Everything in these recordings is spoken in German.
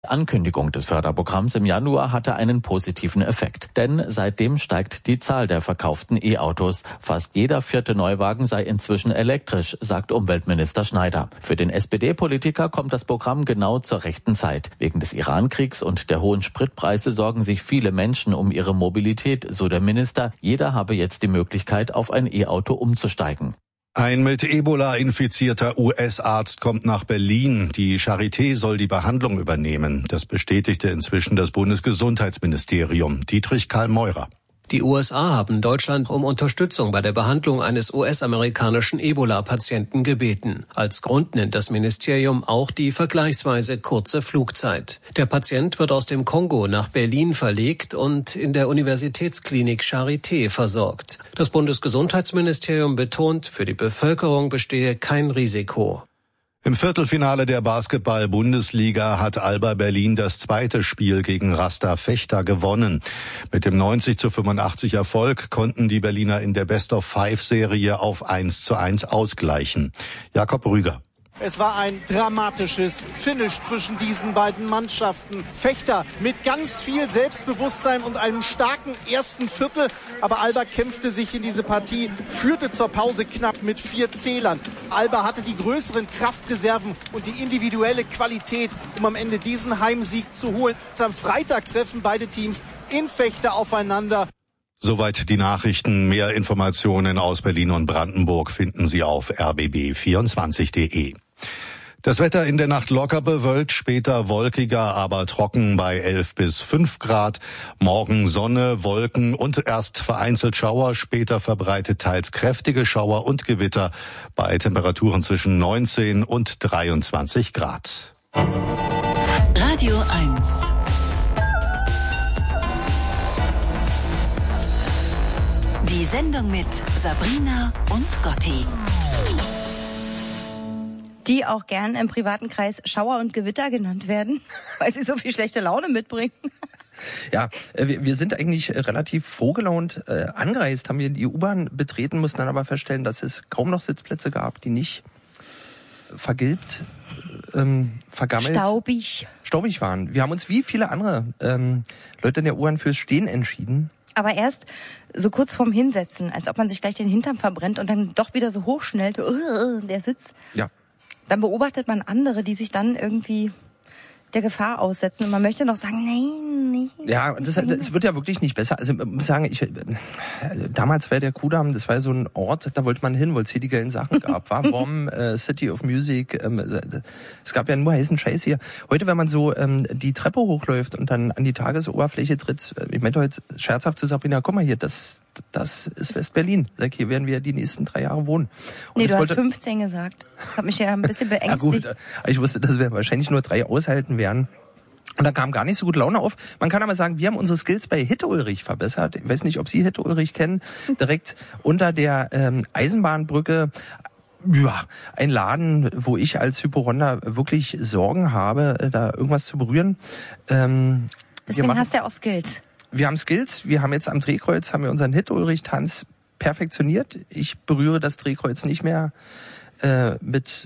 Ankündigung des Förderprogramms im Januar hatte einen positiven Effekt. Denn seitdem steigt die Zahl der verkauften E-Autos. Fast jeder 4. Neuwagen sei inzwischen elektrisch, sagt Umweltminister Schneider. Für den SPD-Politiker kommt das Programm genau zur rechten Zeit. Wegen des Iran-Kriegs und der hohen Spritpreise sorgen sich viele Menschen um ihre Mobilität, so der Minister. Jeder habe jetzt die Möglichkeit, auf ein E-Auto umzusteigen. Ein mit Ebola infizierter US-Arzt kommt nach Berlin. Die Charité soll die Behandlung übernehmen. Das bestätigte inzwischen das Bundesgesundheitsministerium. Dietrich Karl Meurer. Die USA haben Deutschland um Unterstützung bei der Behandlung eines US-amerikanischen Ebola-Patienten gebeten. Als Grund nennt das Ministerium auch die vergleichsweise kurze Flugzeit. Der Patient wird aus dem Kongo nach Berlin verlegt und in der Universitätsklinik Charité versorgt. Das Bundesgesundheitsministerium betont, für die Bevölkerung bestehe kein Risiko. Im Viertelfinale der Basketball-Bundesliga hat Alba Berlin das zweite Spiel gegen Rasta Fechter gewonnen. Mit dem 90:85 Erfolg konnten die Berliner in der Best-of-5-Serie auf 1:1 ausgleichen. Jakob Rüger. Es war ein dramatisches Finish zwischen diesen beiden Mannschaften. Fechter mit ganz viel Selbstbewusstsein und einem starken ersten Viertel. Aber Alba kämpfte sich in diese Partie, führte zur Pause knapp mit 4 Zählern. Alba hatte die größeren Kraftreserven und die individuelle Qualität, um am Ende diesen Heimsieg zu holen. Am Freitag treffen beide Teams in Fechter aufeinander. Soweit die Nachrichten. Mehr Informationen aus Berlin und Brandenburg finden Sie auf rbb24.de. Das Wetter in der Nacht locker bewölkt, später wolkiger, aber trocken bei 11 bis 5 Grad. Morgen Sonne, Wolken und erst vereinzelt Schauer, später verbreitet teils kräftige Schauer und Gewitter bei Temperaturen zwischen 19 und 23 Grad. Radio 1. Die Sendung mit Sabrina und Gotti. Die auch gern im privaten Kreis Schauer und Gewitter genannt werden, weil sie so viel schlechte Laune mitbringen. Ja, wir sind eigentlich relativ frohgelaunt angereist, haben wir die U-Bahn betreten, mussten dann aber feststellen, dass es kaum noch Sitzplätze gab, die nicht vergilbt, vergammelt, staubig waren. Wir haben uns wie viele andere Leute in der U-Bahn fürs Stehen entschieden. Aber erst so kurz vorm Hinsetzen, als ob man sich gleich den Hintern verbrennt und dann doch wieder so hochschnellt, der Sitz. Ja. Dann beobachtet man andere, die sich dann irgendwie der Gefahr aussetzen. Und man möchte noch sagen, nein, nicht. Ja, und das wird ja wirklich nicht besser. Also ich muss sagen, damals war der Kudamm, das war so ein Ort, da wollte man hin, weil es hier die geilen Sachen gab. War WOM, City of Music, es gab ja nur heißen Scheiß hier. Heute, wenn man so die Treppe hochläuft und dann an die Tagesoberfläche tritt, ich meinte heute scherzhaft zu Sabrina, guck mal hier, das ist West-Berlin. Sag, hier werden wir die nächsten 3 Jahre wohnen. Und nee, du hast 15 gesagt. Hab mich ja ein bisschen beängstigt. Ja gut, ich wusste, dass wir wahrscheinlich nur 3 aushalten werden. Und da kam gar nicht so gut Laune auf. Man kann aber sagen, wir haben unsere Skills bei Hitte Ulrich verbessert. Ich weiß nicht, ob Sie Hitte Ulrich kennen. Direkt unter der Eisenbahnbrücke. Ja, ein Laden, wo ich als Hypochonder wirklich Sorgen habe, da irgendwas zu berühren. Deswegen hast du ja auch Skills. Wir haben Skills. Wir haben jetzt am Drehkreuz unseren Hit-Ulrich-Tanz perfektioniert. Ich berühre das Drehkreuz nicht mehr mit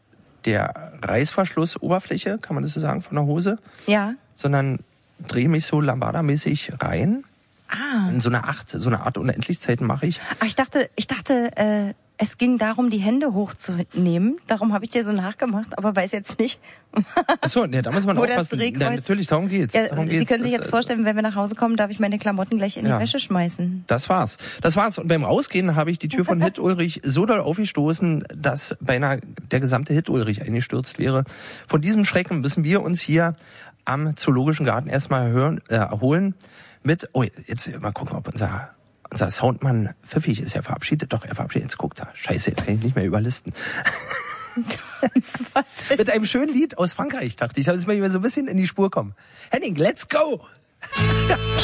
der Reißverschlussoberfläche, kann man das so sagen, von der Hose. Ja. Sondern drehe mich so Lambada-mäßig rein. In so eine Art Unendlichzeiten mache ich. Ach, ich dachte, es ging darum, die Hände hochzunehmen. Darum habe ich dir so nachgemacht, aber weiß jetzt nicht. Achso, ja, da muss man aufpassen. Ja, natürlich, darum geht's. Ja, Sie können sich jetzt vorstellen, wenn wir nach Hause kommen, darf ich meine Klamotten gleich in die Wäsche schmeißen. Das war's. Und beim Rausgehen habe ich die Tür von Hit Ulrich so doll aufgestoßen, dass beinahe der gesamte Hit Ulrich eingestürzt wäre. Von diesem Schrecken müssen wir uns hier am Zoologischen Garten erstmal erholen mit, jetzt mal gucken, ob unser Soundmann Pfiffig ist ja verabschiedet. Doch, er verabschiedet. Jetzt guckt er. Scheiße, jetzt kann ich nicht mehr überlisten. Was? Mit einem schönen Lied aus Frankreich, dachte ich. Ich soll jetzt mal so ein bisschen in die Spur kommen. Henning, let's go!